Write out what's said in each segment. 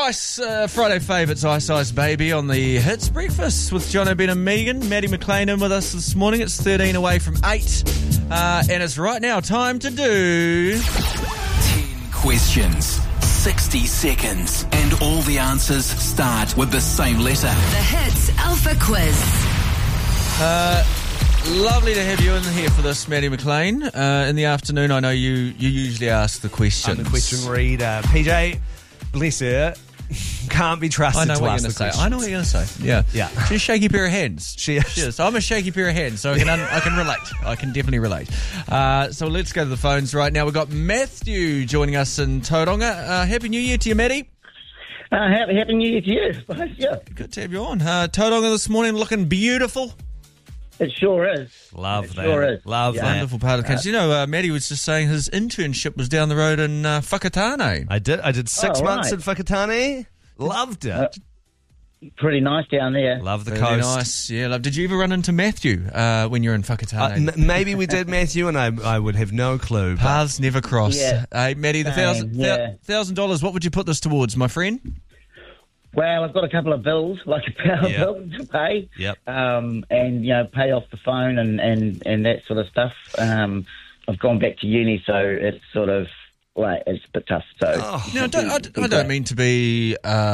Ice, Friday favourites, Ice Baby on the Hits Breakfast with John O'Brien and Megan. Maddie McLean in with us this morning. It's 13 away from 8. And it's right now time to do... 10 questions, 60 seconds, and all the answers start with the same letter. The Hits Alpha Quiz. Lovely to have you in here for this, Maddie McLean. In the afternoon, I know you usually ask the questions. I'm the question reader. PJ, bless her, can't be trusted to ask the questions. I know what you're going to say. Yeah. She's a shaky pair of hands. She is. I'm a shaky pair of hands, so I can relate. I can definitely relate. So let's go to the phones right now. We've got Matthew joining us in Tauranga. Happy New Year to you, Matty. Happy New Year to you. Yeah. Good to have you on. Tauranga this morning looking beautiful. It sure is. Love that. Sure is. Love that. Wonderful part of the country. Matty was just saying his internship was down the road in Whakatane. I did 6 months in Whakatane. Loved it. Pretty nice down there. Love the Really coast. nice. Yeah, Did you ever run into Matthew when you were in Whakatane? Maybe we did, Matthew, and I would have no clue. But Paths never cross. Yeah. Hey, Matty, the $1,000, what would you put this towards, my friend? Well, I've got a couple of bills, like a power bill to pay. Yep. And, pay off the phone and that sort of stuff. I've gone back to uni, so it's sort of, it's a bit tough. So, I don't mean to be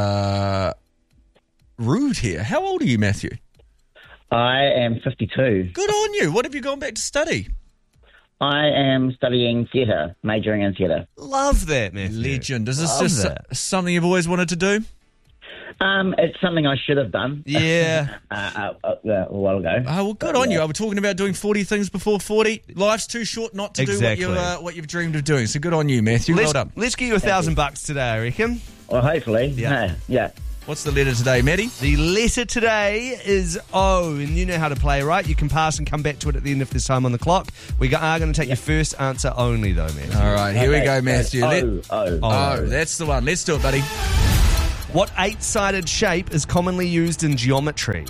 rude here. How old are you, Matthew? I am 52. Good on you. What have you gone back to study? I am studying theatre, majoring in theatre. love that, Matthew. Legend. Is this Love just that. something you've always wanted to do? It's something I should have done. Yeah. A while ago. Oh, well, good on you. I was talking about doing 40 things before 40. Life's too short not to Exactly. do what you've dreamed of doing. So good on you, Matthew. Well done. Let's get you $1,000 today, I reckon. Well, hopefully. Yeah. Yeah. What's the letter today, Maddie? The letter today is O, and you know how to play, right? You can pass and come back to it at the end if there's time on the clock. We are going to take your first answer only, though, Matthew. All right, here we go, Matthew. Oh. That's the one. Let's do it, buddy. What 8-sided shape is commonly used in geometry?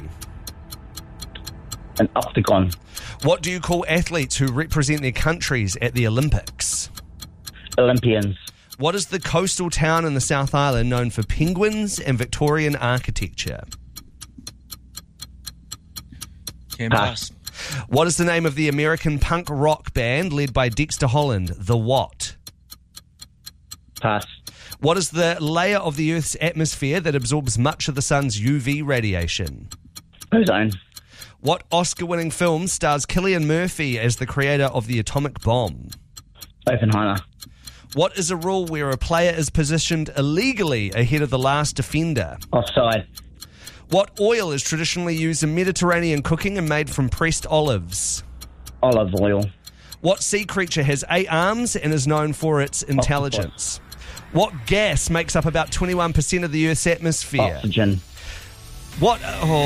An octagon. What do you call athletes who represent their countries at the Olympics? Olympians. What is the coastal town in the South Island known for penguins and Victorian architecture? Can Pass. What is the name of the American punk rock band led by Dexter Holland? The what? Pass. What is the layer of the Earth's atmosphere that absorbs much of the sun's UV radiation? Ozone. What Oscar-winning film stars Cillian Murphy as the creator of the atomic bomb? Oppenheimer. What is a rule where a player is positioned illegally ahead of the last defender? Offside. What oil is traditionally used in Mediterranean cooking and made from pressed olives? Olive oil. What sea creature has 8 arms and is known for its intelligence? What gas makes up about 21% of the Earth's atmosphere? Oxygen. What?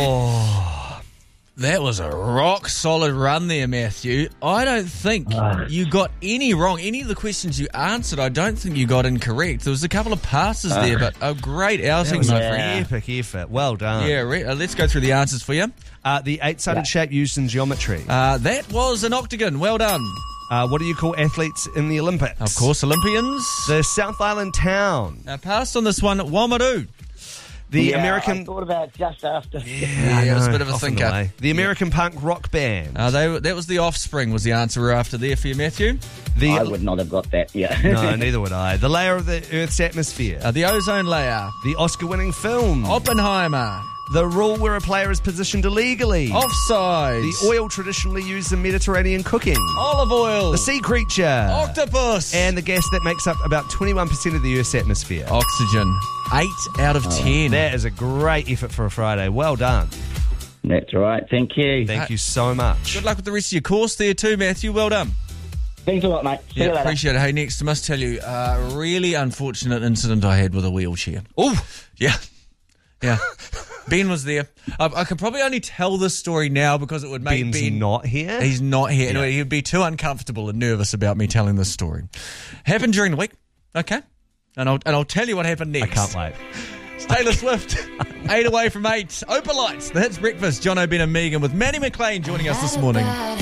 That was a rock solid run there, Matthew. I don't think you got any wrong. Any of the questions you answered, I don't think you got incorrect. There was a couple of passes there, but a great outing, my friend. Epic effort. Well done. Yeah, let's go through the answers for you. The 8-sided shape used in geometry. That was an octagon. Well done. What do you call athletes in the Olympics? Of course, Olympians. The South Island town. Passed on this one, Wamaru. The I American... thought about it just after. Yeah, it was a bit of a Off and thinker. away. The American punk rock band. That was The Offspring was the answer we're after there for you, Matthew. I would not have got that, yeah. No, neither would I. The layer of the Earth's atmosphere. The ozone layer. The Oscar-winning film. Oppenheimer. The rule where a player is positioned illegally. Offside. The oil traditionally used in Mediterranean cooking. Olive oil. The sea creature. Octopus. And the gas that makes up about 21% of the Earth's atmosphere. Oxygen. 8 out of 10. That is a great effort for a Friday. Well done. That's right. Thank you. Thank you so much. Good luck with the rest of your course there too, Matthew. Well done. Thanks a lot, mate. See you later. Appreciate it. Hey, next, I must tell you, a really unfortunate incident I had with a wheelchair. Oh, Yeah. Ben was there. I could probably only tell this story now because it would make Ben's Ben... not here? He's not here. Yeah. Anyway, he'd be too uncomfortable and nervous about me telling this story. Happened during the week, okay? And I'll tell you what happened next. I can't wait. It's Taylor Swift, 8 away from 8. Opal Lights, the Hits Breakfast. John O'Brien and Megan with Maddie McLean joining us this morning.